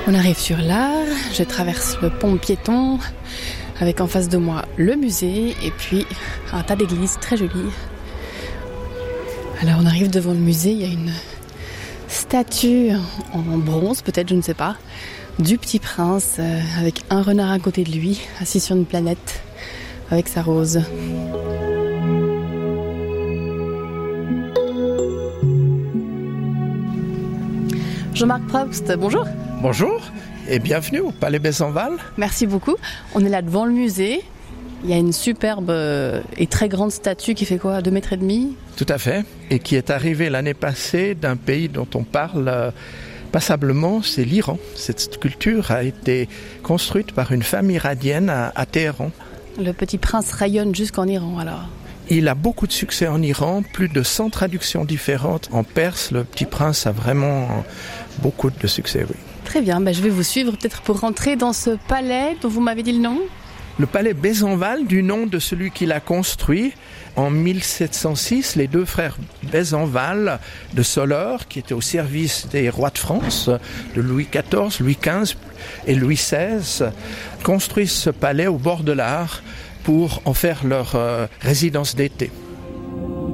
On arrive sur l'Art, je traverse le pont piéton avec en face de moi le musée et puis un tas d'églises très jolies. Alors on arrive devant le musée, il y a une statue en bronze, peut-être, je ne sais pas, du Petit Prince avec un renard à côté de lui, assis sur une planète avec sa rose. Jean-Marc Proust, bonjour. Bonjour et bienvenue au Palais Besenval. Merci beaucoup. On est là devant le musée. Il y a une superbe et très grande statue qui fait quoi, 2,5 mètres ? Tout à fait. Et qui est arrivée l'année passée d'un pays dont on parle passablement, c'est l'Iran. Cette sculpture a été construite par une femme iranienne à Téhéran. Le Petit Prince rayonne jusqu'en Iran alors. Il a beaucoup de succès en Iran, plus de 100 traductions différentes. En perse, le Petit Prince a vraiment beaucoup de succès, oui. Très bien, je vais vous suivre peut-être pour rentrer dans ce palais dont vous m'avez dit le nom. Le palais Besenval, du nom de celui qui l'a construit. En 1706, les deux frères Besenval de Soleure, qui étaient au service des rois de France, de Louis XIV, Louis XV et Louis XVI, construisent ce palais au bord de l'Art pour en faire leur résidence d'été.